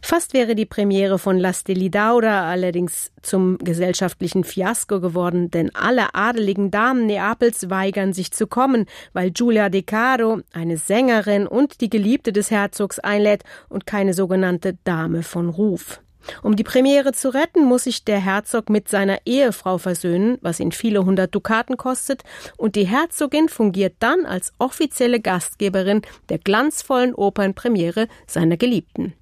Fast wäre die Premiere von La Stelidaura allerdings zum gesellschaftlichen Fiasko geworden, denn alle adeligen Damen Neapels weigern sich zu kommen, weil Giulia De Caro, eine Sängerin und die Geliebte des Herzogs, einlädt und keine sogenannte Dame von Ruf. Um die Premiere zu retten, muss sich der Herzog mit seiner Ehefrau versöhnen, was ihn viele hundert Dukaten kostet, und die Herzogin fungiert dann als offizielle Gastgeberin der glanzvollen Opernpremiere seiner Geliebten.